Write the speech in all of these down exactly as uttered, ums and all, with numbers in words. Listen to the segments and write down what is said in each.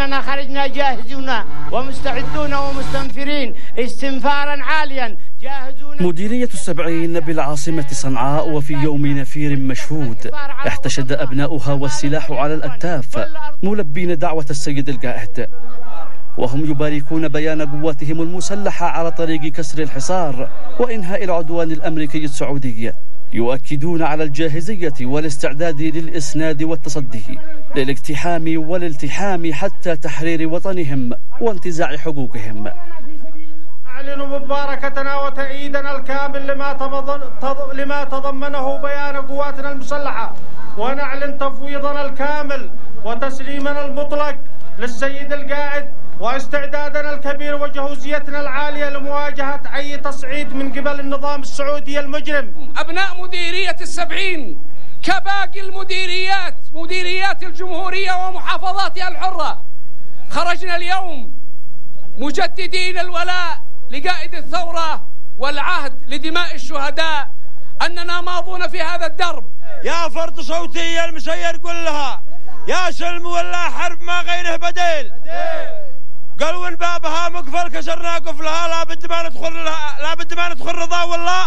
أننا خرجنا جاهزون ومستعدون ومستنفرين استنفارا عاليا جاهزون. مديرية السبعين بالعاصمة صنعاء وفي يوم نفير مشهود احتشد أبناؤها والسلاح على الأكتاف ملبين دعوة السيد القائد، وهم يباركون بيان قواتهم المسلحة على طريق كسر الحصار وإنهاء العدوان الأمريكي السعودي. يؤكدون على الجاهزية والاستعداد للإسناد والتصدي للاقتحام والالتحام حتى تحرير وطنهم وانتزاع حقوقهم. نعلن مباركتنا وتأييدنا الكامل لما لما تضمنه بيان قواتنا المسلحة، ونعلن تفويضنا الكامل وتسليمنا المطلق للسيد القائد واستعدادنا الكبير وجهوزيتنا العالية لمواجهة أي تصعيد من قبل النظام السعودي المجرم. أبناء مديرية السبعين كباقي المديريات مديريات الجمهورية ومحافظاتها الحرة خرجنا اليوم مجددين الولاء لقائد الثورة والعهد لدماء الشهداء أننا ماضون في هذا الدرب. يا فرد صوتي المسير كلها يا سلم ولا حرب ما غيره بديل، قالوا بابها مقفل كسرنا قفلها لابد ما ندخل لها لابد ما ندخل رضا والله.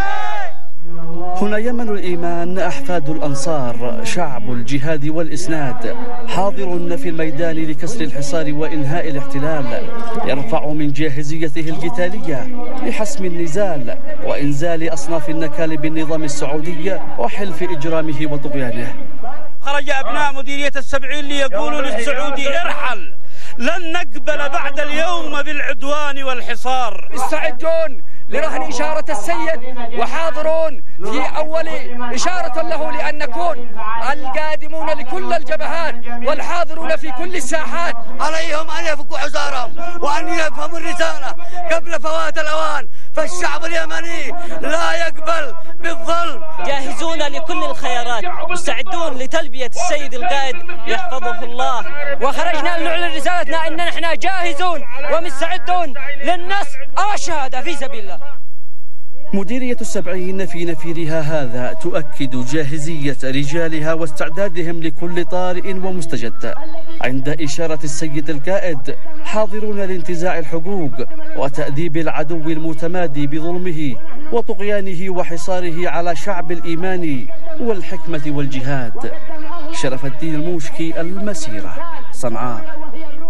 هنا يمن الإيمان أحفاد الأنصار شعب الجهاد والإسناد حاضر في الميدان لكسر الحصار وإنهاء الاحتلال، يرفع من جاهزيته القتالية لحسم النزال وإنزال أصناف النكال بالنظام السعودي وحلف إجرامه وطغيانه. خرج أبناء مديرية السبعين ليقولوا للسعودي ارحل، لن نقبل بعد اليوم بالعدوان والحصار. مستعدون لرهن إشارة السيد وحاضرون في أول إشارة له لأن نكون القادمون لكل الجبهات والحاضرون في كل الساحات. عليهم أن يفكوا حصارهم وأن يفهموا الرسالة قبل فوات الأوان، فالشعب اليمني لا يقبل بالظلم. جاهزون لكل الخيارات، مستعدون لتلبية السيد القائد يحفظه الله، وخرجنا لنعلن رسالتنا أن نحن جاهزون ومستعدون للنصر أو الشهادة في سبيل الله. مديرية السبعين في نفيرها هذا تؤكد جاهزية رجالها واستعدادهم لكل طارئ ومستجد. عند إشارة السيد القائد حاضرون لانتزاع الحقوق وتأديب العدو المتمادي بظلمه وطغيانه وحصاره على شعب الإيمان والحكمة والجهاد. شرف الدين الموشكي، المسيرة، صنعاء.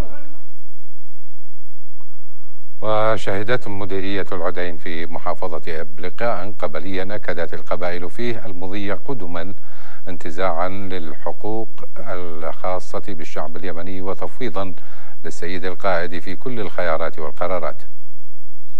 وشهدت مديرية العدين في محافظة إب لقاء قبليا أكدت القبائل فيه المضي قدما انتزاعا للحقوق الخاصة بالشعب اليمني وتفويضا للسيد القائد في كل الخيارات والقرارات.